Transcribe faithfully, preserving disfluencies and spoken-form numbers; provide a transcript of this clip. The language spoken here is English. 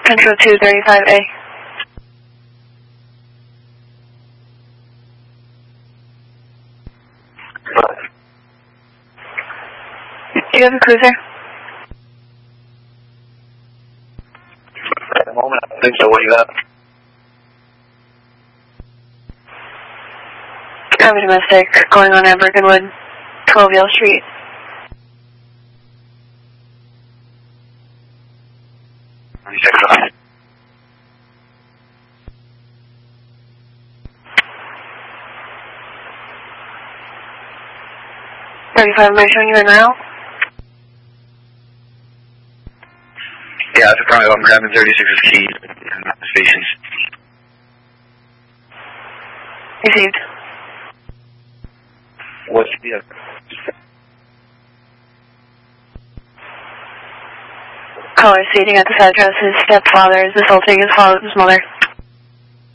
Central two thirty-five A. Do you have a cruiser? At the moment, I don't think so. What do you have? I have a domestic going on at Brookenwood, twelve Yale Street. thirty-five, am I showing you in now? Yeah, that's probably I'm grabbing thirty-six's key and not the stations. Received. What's the uh, Caller stating at this address his stepfather is assaulting his father's mother.